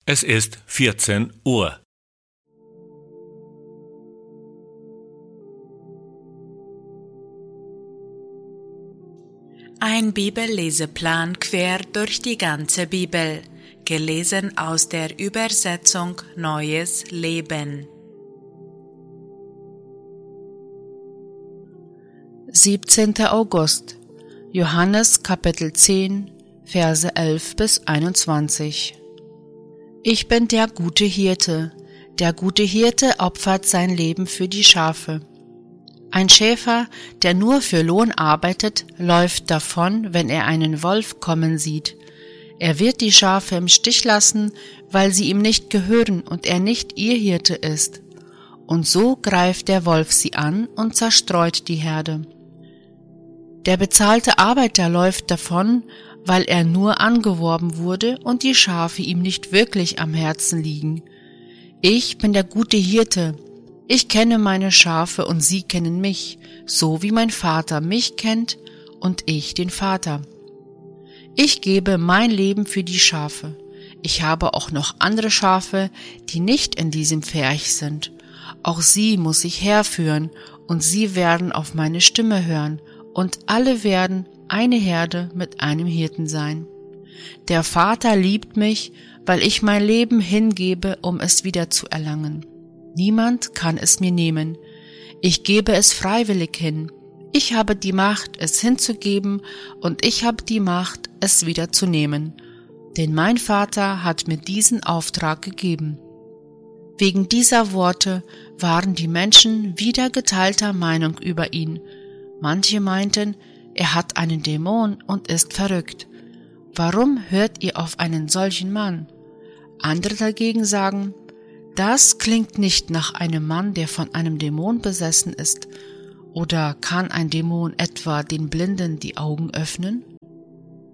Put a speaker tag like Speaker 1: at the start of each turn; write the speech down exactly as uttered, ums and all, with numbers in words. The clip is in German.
Speaker 1: Es ist vierzehn Uhr.
Speaker 2: Ein Bibelleseplan quer durch die ganze Bibel, gelesen aus der Übersetzung Neues Leben. siebzehnter August, Johannes Kapitel zehn, Verse elf bis einundzwanzig. Ich bin der gute Hirte. Der gute Hirte opfert sein Leben für die Schafe. Ein Schäfer, der nur für Lohn arbeitet, läuft davon, wenn er einen Wolf kommen sieht. Er wird die Schafe im Stich lassen, weil sie ihm nicht gehören und er nicht ihr Hirte ist. Und so greift der Wolf sie an und zerstreut die Herde. Der bezahlte Arbeiter läuft davon, weil er nur angeworben wurde und die Schafe ihm nicht wirklich am Herzen liegen. Ich bin der gute Hirte. Ich kenne meine Schafe und sie kennen mich, so wie mein Vater mich kennt und ich den Vater. Ich gebe mein Leben für die Schafe. Ich habe auch noch andere Schafe, die nicht in diesem Pferch sind. Auch sie muss ich herführen und sie werden auf meine Stimme hören und alle werden eine Herde mit einem Hirten sein. Der Vater liebt mich, weil ich mein Leben hingebe, um es wieder zu erlangen. Niemand kann es mir nehmen. Ich gebe es freiwillig hin. Ich habe die Macht, es hinzugeben, und ich habe die Macht, es wieder zu nehmen. Denn mein Vater hat mir diesen Auftrag gegeben. Wegen dieser Worte waren die Menschen wieder geteilter Meinung über ihn. Manche meinten, er hat einen Dämon und ist verrückt. Warum hört ihr auf einen solchen Mann? Andere dagegen sagen, das klingt nicht nach einem Mann, der von einem Dämon besessen ist. Oder kann ein Dämon etwa den Blinden die Augen öffnen?